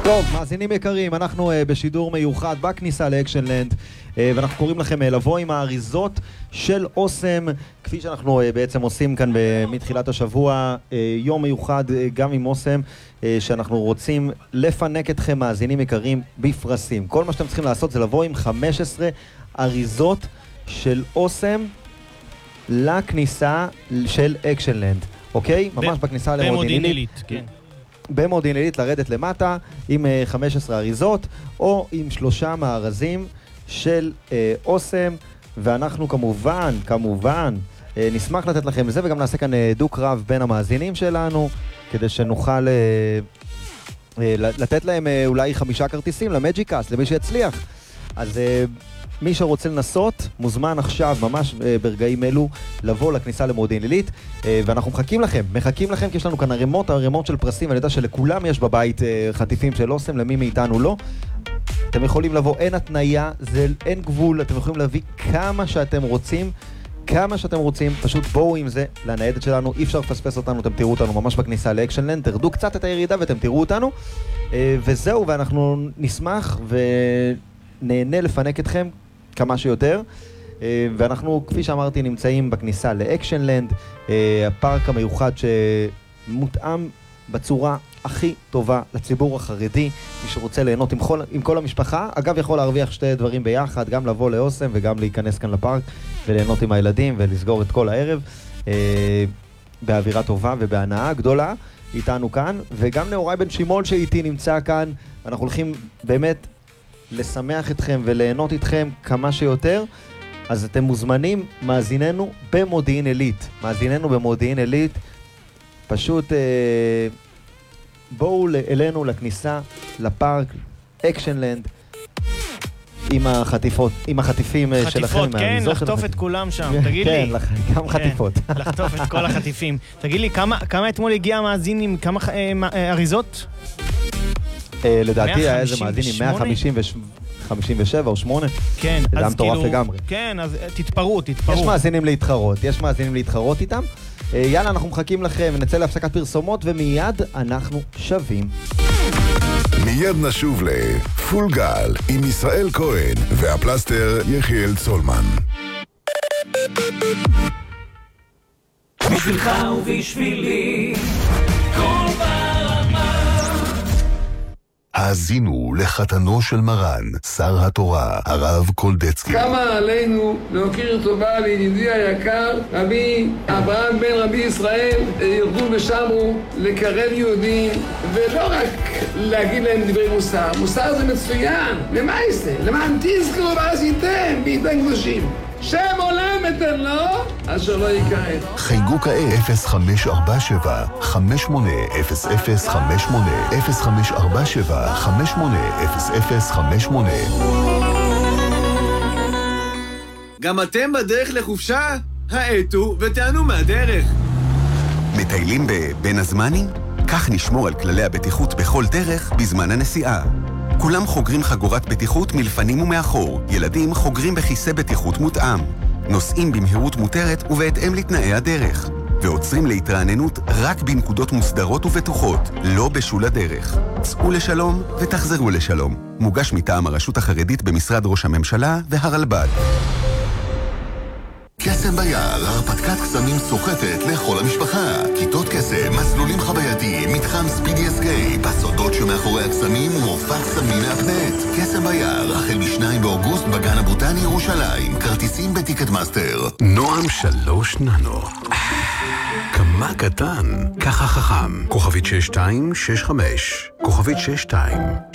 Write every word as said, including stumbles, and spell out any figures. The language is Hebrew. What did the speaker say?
טוב, מאזינים יקרים, אנחנו uh, בשידור מיוחד בכניסה לאקשנלנד, uh, ואנחנו קוראים לכם uh, לבוא עם האריזות של אוסם, כפי שאנחנו uh, בעצם עושים כאן uh, מתחילת השבוע, uh, יום מיוחד uh, גם עם אוסם, uh, שאנחנו רוצים לפנק אתכם מאזינים יקרים בפרסים. כל מה שאתם צריכים לעשות זה לבוא עם חמש עשרה אריזות של אוסם לכניסה של אקשנלנד, אוקיי? ב- ממש בכניסה למודיעין עילית, כן. במודיעין עילית לרדת למטה עם חמש עשרה אריזות או עם שלושה מארזים של אה, אוסם, ואנחנו כמובן, כמובן אה, נשמח לתת לכם זה, וגם נעשה כאן אה, דוק רב בין המאזינים שלנו כדי שנוכל אה, אה, לתת להם אה, אולי חמישה כרטיסים למג'יקאסט, למי שיצליח. אז אה, מי שרוצה לנסות, מוזמן עכשיו, ממש ברגעים אלו, לבוא לכניסה למודיעין עילית, ואנחנו מחכים לכם, מחכים לכם, כי יש לנו כאן הרמות, הרמות של פרסים, ואני יודע שלכולם יש בבית חטיפים של אוסם, למי מאיתנו לא. אתם יכולים לבוא, אין התניה, זה, אין גבול, אתם יכולים להביא כמה שאתם רוצים, כמה שאתם רוצים, פשוט בואו עם זה לניידת שלנו, אי אפשר לפספס אותנו, אתם תראו אותנו ממש בכניסה לאקשנלנד, תרדו קצת את הירידה ואתם תראו אותנו, וזהו, ואנחנו נשמח ונהנה לפנק אתכם כמה שיותר, ואנחנו, כפי שאמרתי, נמצאים בכניסה לאקשנלנד, הפארק המיוחד שמותאם בצורה הכי טובה לציבור החרדי, מי שרוצה ליהנות עם כל, עם כל המשפחה. אגב, יכול להרוויח שתי דברים ביחד, גם לבוא לאוסם וגם להיכנס כאן לפארק וליהנות עם הילדים ולסגור את כל הערב באווירה טובה ובהנאה גדולה איתנו כאן, וגם נאורי בן שימול שאיתי נמצא כאן. אנחנו הולכים באמת לשמח אתכם וליהנות איתכם כמה שיותר, אז אתם מוזמנים, מאזיננו במודיעין עילית, מאזיננו במודיעין עילית, פשוט אה, בואו אלינו לכניסה לפארק אקשנלנד עם החטיפות, עם החטיפים חטיפות, שלכם. חטיפות, כן, לחטוף את כולם שם, תגיד כן, לי. לח... גם כן, חטיפות. לחטוף את כל החטיפים. תגיד לי, כמה, כמה אתמול הגיע מאזינים, כמה אה, אריזות? לדעתי היה איזה מאזין עם מאה חמישים ושבע או שמונה. כן, זה אז מטורף כאילו, לגמרי. כן, אז תתפרו, תתפרו. יש מאזינים להתחרות, יש מאזינים להתחרות איתם. יאללה, אנחנו מחכים לכם, נצא להפסקת פרסומות ומיד אנחנו שווים. מיד נשוב לפול גל עם ישראל כהן והפלסטר יחיאל צולמן. בשבילך ובשבילי כל ברמה. האזינו לחתנו של מרן, שר התורה, הרב קולדצקי. כמה עלינו להוקיר טובה לידידי היקר, רבי אברהם בן רבי ישראל, ארגון ושמרו, לקרב יהודים, ולא רק להגיד להם דברי מוסר. מוסר זה מצוין, למה זה? למען תזכרו ועשיתם בידי קדושים. שם עולם אתן לו, אשר לא יקראת. חייגו כעת אפס חמש ארבע שבע חמש שמונה אפס אפס חמש שמונה אפס חמש ארבע שבע חמש שמונה אפס אפס חמש שמונה. גם אתם בדרך לחופשה? העטו ותענו מהדרך. מטיילים בבין הזמנים? כך נשמור על כללי הבטיחות בכל דרך בזמן הנסיעה. כולם חוגרים חגורת בטיחות מלפנים ומאחור. ילדים חוגרים בכיסא בטיחות מותאם. נוסעים במהירות מותרת ובהתאם לתנאי הדרך. ועוצרים להתרעננות רק בנקודות מוסדרות ובטוחות, לא בשול הדרך. צאו לשלום ותחזרו לשלום. מוגש מטעם הרשות החרדית במשרד ראש הממשלה והרלב"ד. קסם ביער, הרפתקת קסמים סוחפת לכל המשפחה. כיתות קסם, מסלולים חווייתיים, מתחם ספידי אסקייפ, בסודות שמאחורי הקסמים ומופע קסמים מהפנט. קסם ביער, החל משניים באוגוסט בגן הבוטני ירושלים. כרטיסים בטיקט מאסטר. נועם שלוש ננו. כמה קטן, ככה חכם. כוכבית שש שתיים שש חמש. כוכבית שש שתיים